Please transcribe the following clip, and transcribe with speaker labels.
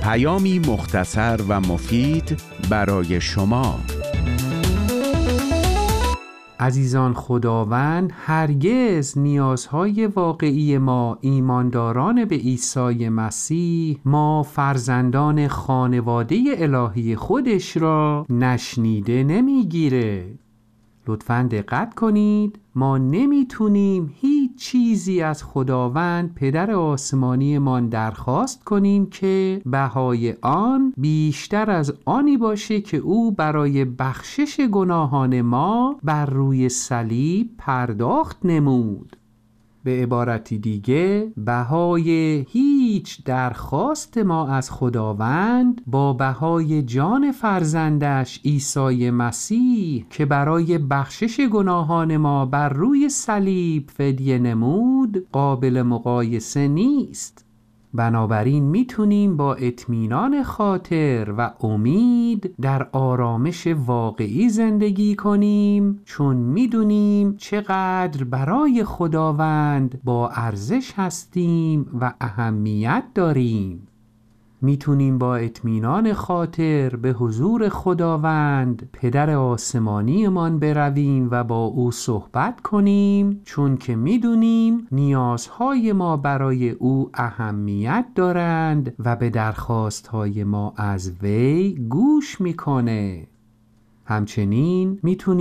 Speaker 1: پیامی مختصر و مفید برای شما.
Speaker 2: عزیزان، خداوند هرگز نیازهای واقعی ما ایمانداران به عیسی مسیح، ما فرزندان خانواده الهی خودش را نشنیده نمیگیره. لطفاً دقت کنید، ما نمیتونیم هیچ چیزی از خداوند پدر آسمانی ما درخواست کنیم که بهای آن بیشتر از آنی باشه که او برای بخشش گناهان ما بر روی صلیب پرداخت نمود. به عبارتی دیگه، بهای هیچ درخواست ما از خداوند با بهای جان فرزندش عیسی مسیح که برای بخشش گناهان ما بر روی صلیب فدیه نمود قابل مقایسه نیست. بنابراین میتونیم با اطمینان خاطر و امید در آرامش واقعی زندگی کنیم، چون میدونیم چقدر برای خداوند با ارزش هستیم و اهمیت داریم. میتونیم با اطمینان خاطر به حضور خداوند پدر آسمانی من برویم و با او صحبت کنیم، چون که میدونیم نیازهای ما برای او اهمیت دارند و به درخواستهای ما از وی گوش میکنه. همچنین میتونیم